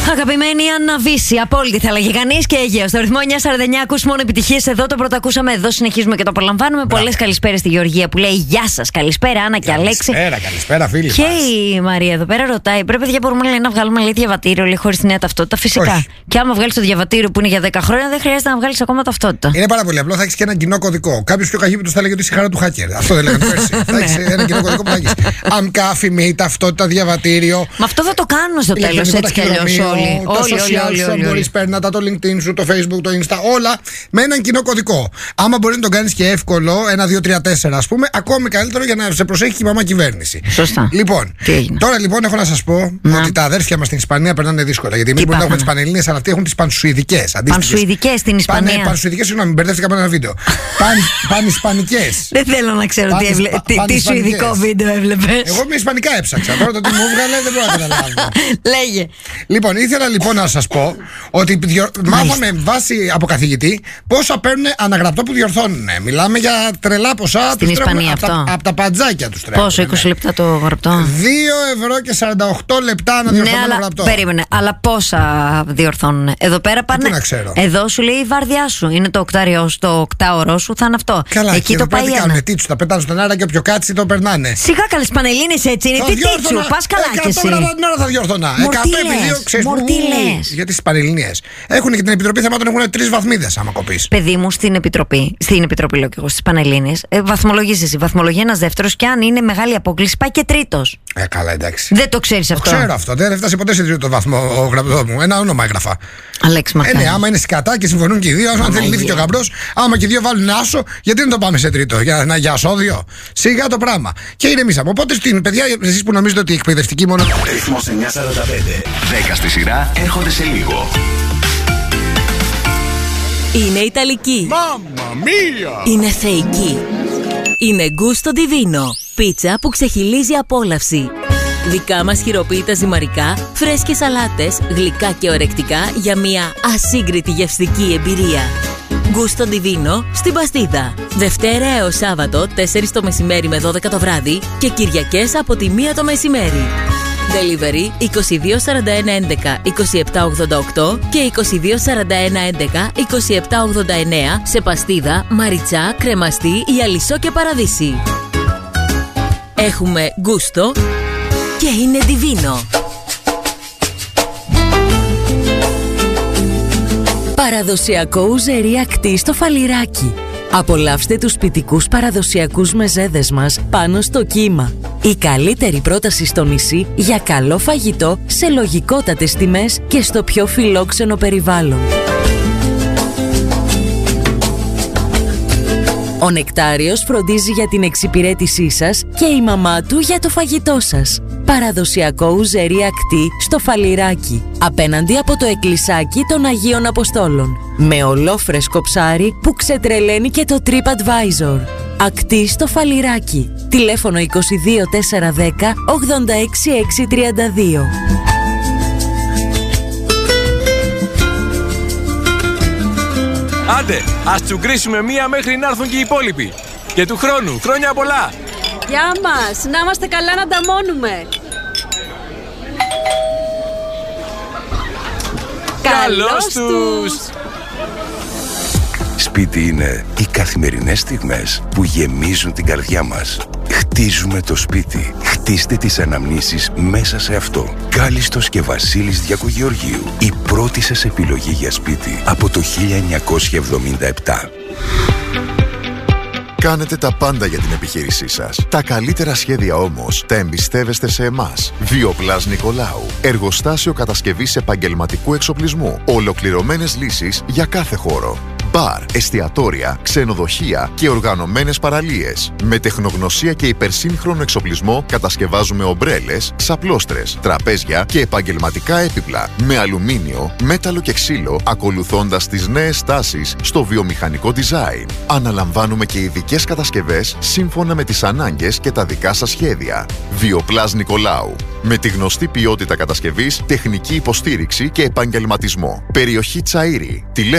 Αγαπημένη Άννα Βύση, απόλυτη θα λέγει κανείς και Αιγαίο. Στο ρυθμό 949 ακούς μόνο επιτυχίες. Εδώ το πρώτο ακούσαμε, εδώ συνεχίζουμε και το απολαμβάνουμε. Πολλές καλησπέρες στη Γεωργία που λέει γεια σας. Καλησπέρα, Άννα και Αλέξη. Καλησπέρα, φίλοι. Και η Μαρία εδώ πέρα ρωτάει: πρέπει παιδιά μπορούμε λέει, να βγάλουμε λέει, διαβατήριο λέει, χωρίς τη νέα ταυτότητα? Φυσικά. Όχι. Και άμα βγάλεις το διαβατήριο που είναι για 10 χρόνια, δεν χρειάζεται να βγάλεις ακόμα ταυτότητα. Είναι πάρα πολύ απλό. Θα έχεις και ένα κοινό κωδικό. Κάποιος πιο καχύπητος θα λέγει ότι είσαι χαρά του hacker. Αυτό δεν λέγανε πέρσι. Θα έχεις ένα κοινό κωδικό που θα έχεις. Αμκά, φημί, ταυτότητα, διαβατήριο. Μα αυτό θα το κάνουν στο τέλος έτσι κι αλλιώς όλοι. Το social σου, αν μπορείς, παίρνει το LinkedIn σου, το Facebook, το Insta, όλα με έναν κοινό κωδικό. Άμα μπορεί να το κάνεις και εύκολο, 1, 2, 3, 4, ας πούμε, ακόμη καλύτερο για να σε προσέχει και η μαμά κυβέρνηση. Σωστά. Λοιπόν, τώρα λοιπόν έχω να σας πω ότι τα αδέρφια μας στην Ισπανία περνάνε δύσκολα. Γιατί εμείς μπορεί να έχουμε τις πανελλήνιες, αλλά αυτοί έχουν τις πανσουηδικές. Πανσουηδικές στην Ισπανία. Πανσουηδικές, συγγνώμη, μπερδεύτηκα με ένα βίντεο. Πανισπανικές. Δεν θέλω να ξέρω τι σουηδικό βίντεο έβλεπες. Εγώ με ισπανικά έψαξα. Τώρα το τι μου έβγαλε δεν μπορώ να καταλάβω. Λέγε. Λοιπόν, ήθελα λοιπόν να σας πω ότι μάθαμε βάσει από καθηγητή πόσα παίρνουν αναγραπτό που διορθώνουν. Μιλάμε για τρελά ποσά. Στην Ισπανία αυτό. Από τα παντζάκια τους τρέχουν. Πόσο, 20 λεπτά το γραπτό? 2,48 λεπτά να διορθώνουν ένα γραπτό. Περίμενε, αλλά πόσα διορθώνουν? Εδώ πέρα πάνε. Τι να ξέρω. Εδώ σου λέει η βάρδιά σου. Είναι το οκτάωρό σου, θα είναι αυτό. Καλά, εκεί το πάει ένα. Τι τους τα πετάνε στον αέρα και όποιο κάτσει το περνάνε. Σιγά καλές πανελλήνες έτσι είναι. Τι τίτσου, πας καλά κι εσύ. 100 γραμμά την ώρα θα διορθώνα. 100 γιατί στις πανελληνίες έχουν και την Επιτροπή Θεμάτων έχουν 3 βαθμίδες άμα κοπείς. Παιδί μου, στην Επιτροπή λέω και εγώ, στις πανελλήνιες, βαθμολογείς εσύ. Βαθμολογεί ένας δεύτερος και αν είναι μεγάλη απόκληση πάει και τρίτος. Καλά, εντάξει. Δεν το ξέρεις αυτό? Το ξέρω αυτό. Δεν φτάσει ποτέ σε τρίτο βαθμό ο γραπτό μου. Ένα όνομα έγραφα. Αλέξη Μακάρη. Ναι, άμα είναι σκατά και συμφωνούν και οι δύο, αν θέλει λύθηκε ο γαμπρός, άμα και οι δύο βάλουν άσο, γιατί δεν το πάμε σε τρίτο? Για ασώδιο. Σιγά το πράγμα. Και ηρεμήσαμε. Οπότε στην παιδιά, εσείς που νομίζετε ότι η εκπαιδευτική μόνο. Ρυθμός 945. 10 στη σειρά έρχονται σε λίγο. Είναι Ιταλική. Μάμμα μία! Είναι θεϊκή. Είναι Gusto Divino. Πίτσα που ξεχυλίζει απόλαυση. Δικά μας χειροποίητα ζυμαρικά, φρέσκες σαλάτες, γλυκά και ορεκτικά για μια ασύγκριτη γευστική εμπειρία. Gusto Divino στην Παστίδα. Δευτέρα έως Σάββατο 4 το μεσημέρι με 12 το βράδυ και Κυριακές από τη 1 το μεσημέρι. Delivery 224111 2788 και 224111 2789 σε Παστίδα, Μαριτσά, Κρεμαστή, Ιαλισσό και Παραδείσι. Έχουμε γούστο και είναι divino. Παραδοσιακό ουζερί ακτή στο Φαλιράκι. Απολαύστε τους σπιτικούς παραδοσιακούς μεζέδες μας πάνω στο κύμα. Η καλύτερη πρόταση στο νησί για καλό φαγητό σε λογικότατες τιμές και στο πιο φιλόξενο περιβάλλον. Ο Νεκτάριος φροντίζει για την εξυπηρέτησή σας και η μαμά του για το φαγητό σας. Παραδοσιακό ουζερί ακτή στο Φαλιράκι, απέναντι από το εκκλησάκι των Αγίων Αποστόλων. Με ολόφρεσκο ψάρι που ξετρελαίνει και το TripAdvisor. Ακτή στο Φαλιράκι. Τηλέφωνο 22410 86632. Άντε, ας τσουγκρίσουμε μία μέχρι να έρθουν και οι υπόλοιποι. Και του χρόνου, χρόνια πολλά! Γεια μας, να είμαστε καλά να ανταμώνουμε. Καλώς τους! Σπίτι είναι οι καθημερινές στιγμές που γεμίζουν την καρδιά μας. Χτίζουμε το σπίτι. Χτίστε τις αναμνήσεις μέσα σε αυτό. Κάλιστος και Βασίλης Διακογεωργίου. Η πρώτη σας επιλογή για σπίτι από το 1977. Κάνετε τα πάντα για την επιχείρησή σας. Τα καλύτερα σχέδια όμως τα εμπιστεύεστε σε εμάς. Βιοπλάς Νικολάου. Εργοστάσιο κατασκευής επαγγελματικού εξοπλισμού. Ολοκληρωμένες λύσεις για κάθε χώρο. Μπαρ, εστιατόρια, ξενοδοχεία και οργανωμένες παραλίες. Με τεχνογνωσία και υπερσύγχρονο εξοπλισμό κατασκευάζουμε ομπρέλες, ξαπλώστρες, τραπέζια και επαγγελματικά έπιπλα. Με αλουμίνιο, μέταλλο και ξύλο, ακολουθώντας τις νέες τάσεις στο βιομηχανικό design. Αναλαμβάνουμε και ειδικές κατασκευές σύμφωνα με τις ανάγκες και τα δικά σας σχέδια. Βιοπλάς Νικολάου. Με τη γνωστή ποιότητα κατασκευής, τεχνική υποστήριξη και επαγγελματισμό. Περιοχή Τσαΐρη.